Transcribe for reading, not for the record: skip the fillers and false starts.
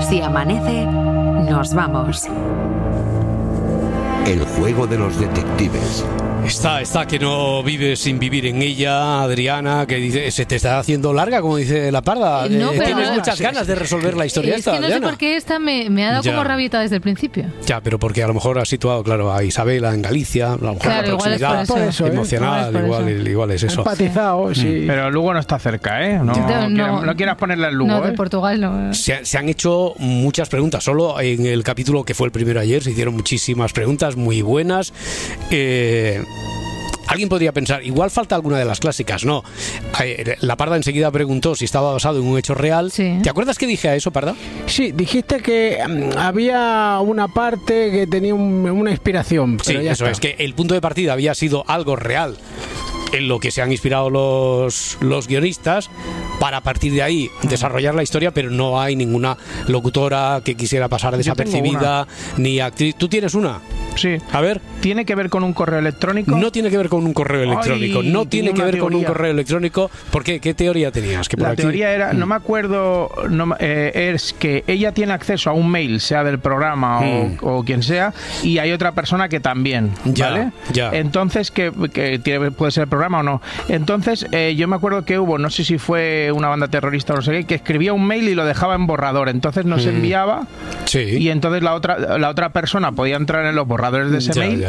Si amanece, nos vamos. El juego de los detectives. Está que no vives sin vivir en ella, Adriana, que dice, se te está haciendo larga, como dice la Parda. No, pero tienes muchas ganas de resolver la historia es esta, que no Adriana. sé por qué esta me ha dado como rabieta desde el principio. Ya, pero porque a lo mejor has situado, claro, a Isabela en Galicia, a lo mejor Claro, la proximidad igual es por eso, emocional, igual es eso. Empatizado, sí. Pero Lugo no está cerca, ¿eh? No quieras ponerle al Lugo, No, de Portugal no. Se han hecho muchas preguntas. Solo en el capítulo que fue el primero ayer se hicieron muchísimas preguntas muy buenas. Alguien podría pensar, igual falta alguna de las clásicas. No, la Parda enseguida preguntó si estaba basado en un hecho real. Sí. ¿Te acuerdas que dije a eso, Parda? Sí, dijiste que había una parte que tenía una inspiración. Pero Sí, ya eso está. es, que el punto de partida había sido algo real en lo que se han inspirado los guionistas para a partir de ahí desarrollar la historia, pero no hay ninguna locutora que quisiera pasar desapercibida, ni actriz. ¿Tú tienes una? Sí. A ver. ¿Tiene que ver con un correo electrónico? No tiene que ver con un correo electrónico. Ay, No tiene que una ver con un teoría. correo electrónico. ¿Por qué? ¿Qué teoría tenías? Que por La aquí... teoría era, no me acuerdo, es que ella tiene acceso a un mail, sea del programa o quien sea, y hay otra persona que también, Ya, ¿vale? ya. Entonces, que puede ser el programa o no. Entonces, yo me acuerdo que hubo, no sé si fue una banda terrorista o no sé qué, que escribía un mail y lo dejaba en borrador. Entonces nos enviaba Sí. y entonces la otra persona podía entrar en los borradores de ese Ya, mail ya.